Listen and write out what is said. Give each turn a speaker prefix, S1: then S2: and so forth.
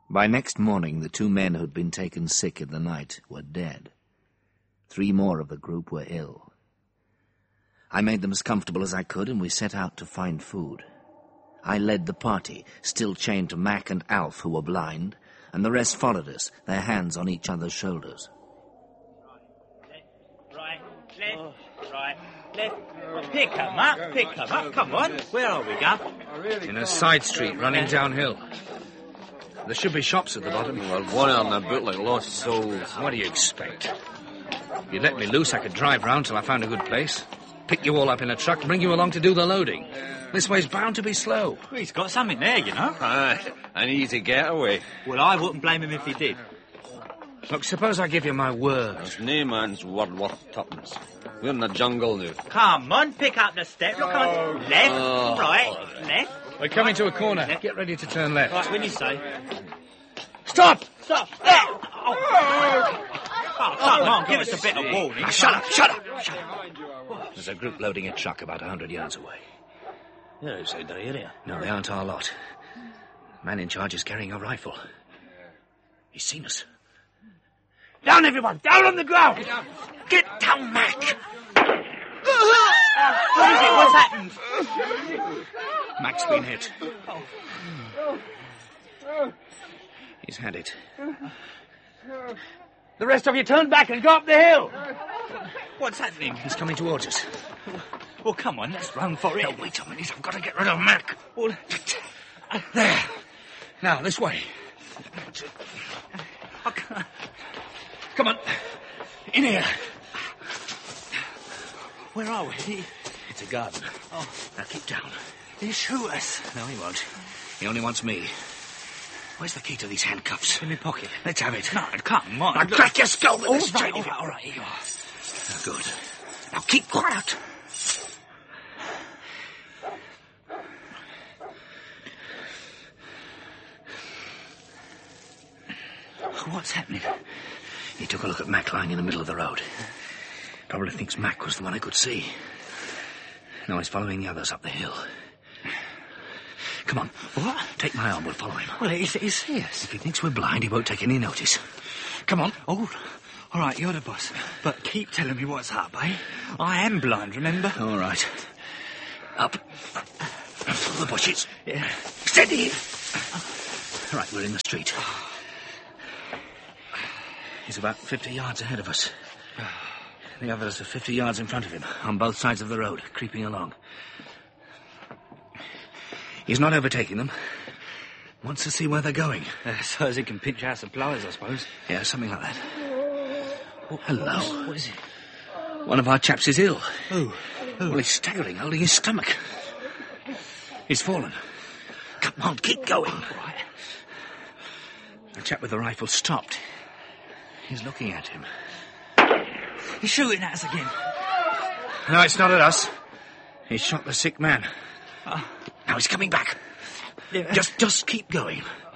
S1: By next morning, the 2 men who'd been taken sick in the night were dead. 3 more of the group were ill. I made them as comfortable as I could, and we set out to find food. I led the party, still chained to Mac and Alf, who were blind, and the rest followed us, their hands on each other's shoulders.
S2: Right, left. Pick 'em up, come on. Where are we, Gov?
S3: In a side street running downhill. There should be shops at the bottom.
S4: Well, one on the boot like lost souls.
S3: What do you expect? If you'd let me loose, I could drive round till I found a good place. Pick you all up in a truck, bring you along to do the loading. This way's bound to be slow.
S2: Well, he's got something there, you know.
S4: Aye, an easy getaway.
S2: Well, I wouldn't blame him if he did.
S3: Look, suppose I give you my word.
S4: There's no man's word worth tuppence. We're in the jungle now.
S2: Come on, pick up the step. Look on. Left, right, left.
S3: We're coming to a corner. Get ready to turn left.
S2: Right, when you say.
S3: Stop!
S2: Stop! Oh, come on, give us a bit of warning.
S3: Shut up! There's a group loading a truck about 100 yards away.
S2: They're outside the area.
S3: No, they aren't our lot. The man in charge is carrying a rifle. He's seen us. Down, everyone! Down on the ground! Get down, Mac!
S2: What is it? What's happened?
S3: Mac's been hit. He's had it. The rest of you turn back and go up the hill.
S2: What's happening?
S3: He's coming towards us.
S2: Well, come on, let's run for it.
S3: No, wait a minute. I've got to get rid of Mac.
S2: Well,
S3: there. Now, this way. Come on. In here.
S2: Where are we?
S3: It's a garden.
S2: Oh,
S3: now keep down.
S2: He'll shoot us.
S3: No, he won't. He only wants me. Where's the key to these handcuffs?
S2: In my pocket.
S3: Let's have it.
S2: No, come on.
S3: I'll crack your skull with this chain.
S2: All right, here you are.
S3: Good. Now keep quiet.
S2: What's happening?
S3: He took a look at Mac lying in the middle of the road. Probably thinks Mac was the one I could see. Now he's following the others up the hill. Come on.
S2: What?
S3: Take my arm, we'll follow him.
S2: Well, he's here.
S3: If he thinks we're blind, he won't take any notice. Come on.
S2: Oh, all right, you're the boss. But keep telling me what's up, eh? I am blind, remember?
S3: All right. Up. Through the bushes.
S2: Yeah.
S3: Steady. Right, we're in the street. He's about 50 yards ahead of us. The others are 50 yards in front of him, on both sides of the road, creeping along. He's not overtaking them. Wants to see where they're going.
S2: So as he can pinch our supplies, I suppose.
S3: Yeah, something like that. Oh, hello.
S2: What is it?
S3: One of our chaps is ill.
S2: Who?
S3: Well, he's staggering, holding his stomach. He's fallen. Come on, keep going.
S2: Right.
S3: The chap with the rifle stopped. He's looking at him.
S2: He's shooting at us again.
S3: No, it's not at us. He shot the sick man. Now he's coming back.
S2: Yeah.
S3: Just keep going.